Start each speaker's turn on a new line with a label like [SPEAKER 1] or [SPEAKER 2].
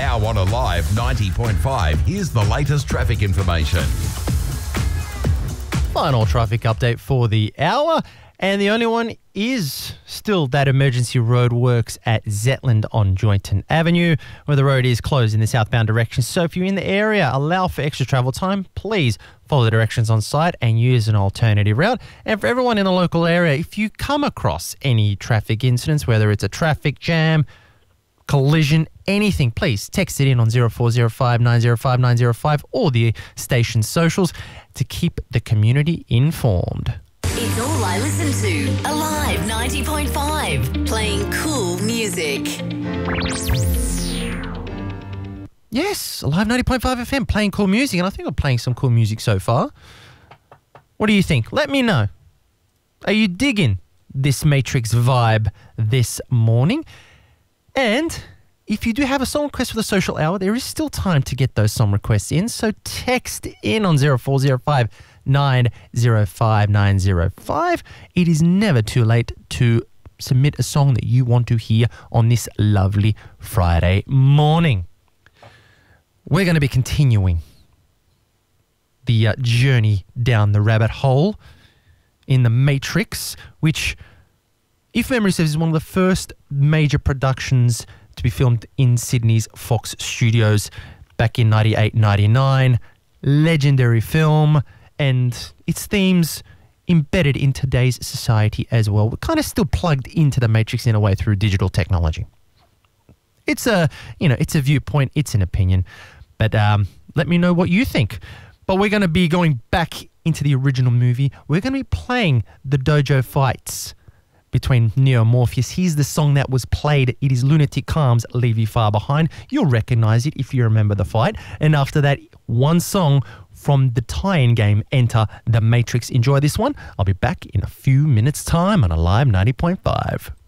[SPEAKER 1] Now on Alive 90.5, here's the latest traffic information.
[SPEAKER 2] Final traffic update for the hour. And the only one is still that emergency road works at Zetland on Joynton Avenue, where the road is closed in the southbound direction. So if you're in the area, allow for extra travel time. Please follow the directions on site and use an alternative route. And for everyone in the local area, if you come across any traffic incidents, whether it's a traffic jam, collision, anything, please text it in on 0405 905 905 or the station's socials to keep the community informed.
[SPEAKER 3] It's all I listen to. Alive 90.5. Playing cool music.
[SPEAKER 2] Yes, Alive 90.5 FM, playing cool music. And I think I'm playing some cool music so far. What do you think? Let me know. Are you digging this Matrix vibe this morning? And if you do have a song request for the social hour, there is still time to get those song requests in. So text in on 0405 905 905. It is never too late to submit a song that you want to hear on this lovely Friday morning. We're going to be continuing the journey down the rabbit hole in The Matrix, which, if memory serves, is one of the first major productions to be filmed in Sydney's Fox Studios back in 98, 99. Legendary film, and its themes embedded in today's society as well. We're kind of still plugged into the Matrix in a way through digital technology. It's a viewpoint, it's an opinion, but let me know what you think. But we're going to be going back into the original movie. We're going to be playing the dojo fights between Neo and Morpheus. Here's the song that was played. It is Lunatic Calm's Leave You Far Behind. You'll recognize it if you remember the fight. And after that, one song from the tie-in game, Enter the Matrix. Enjoy this one. I'll be back in a few minutes' time on Alive 90.5.